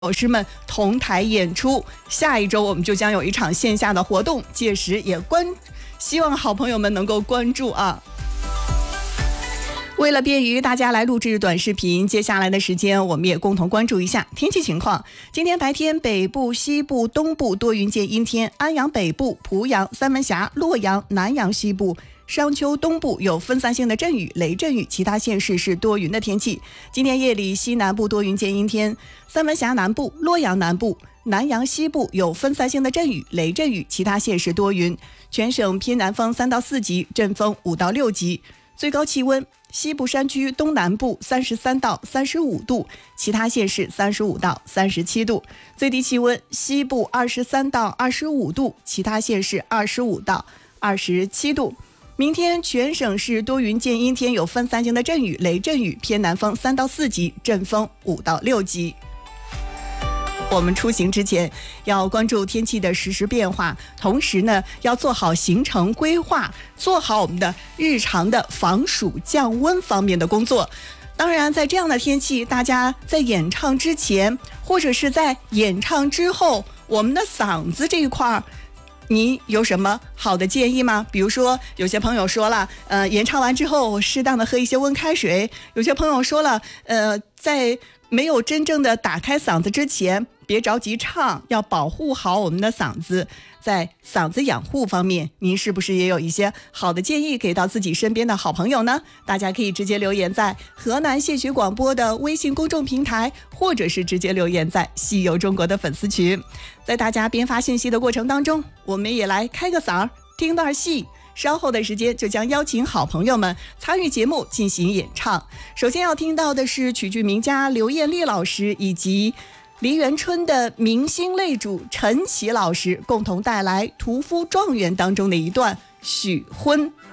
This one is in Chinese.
老师们同台演出。下一周我们就将有一场线下的活动，届时也希望好朋友们能够关注啊。为了便于大家来录制短视频，接下来的时间我们也共同关注一下天气情况。今天白天北部、西部、东部多云见阴天，安阳北部、濮阳、三门峡、洛阳、南阳西部、商丘东部有分散性的阵雨、雷阵雨，其他县市是多云的天气。今天夜里西南部多云见阴天，三门峡南部、洛阳南部、南阳西部有分散性的阵雨、雷阵雨，其他县市多云。全省偏南风3到4级，阵风5到6级。最高气温，西部山区东南部33到35度，其他县市35到37度。最低气温，西部23到25度，其他县市25到27度。明天全省是多云见阴天，有分散性的阵雨、雷阵雨，偏南风3到4级，阵风5到6级。我们出行之前要关注天气的实时变化，同时呢要做好行程规划，做好我们的日常的防暑降温方面的工作。当然在这样的天气，大家在演唱之前或者是在演唱之后，我们的嗓子这一块你有什么好的建议吗？比如说有些朋友说了演唱完之后适当的喝一些温开水，有些朋友说了在没有真正的打开嗓子之前别着急唱，要保护好我们的嗓子。在嗓子养护方面，您是不是也有一些好的建议给到自己身边的好朋友呢？大家可以直接留言在河南谢学广播的微信公众平台，或者是直接留言在西游中国的粉丝群。在大家编发信息的过程当中，我们也来开个嗓，听段戏。稍后的时间就将邀请好朋友们参与节目进行演唱。首先要听到的是曲剧名家刘艳丽老师以及梨园春的明星擂主陈琦老师共同带来《屠夫状元》当中的一段许婚。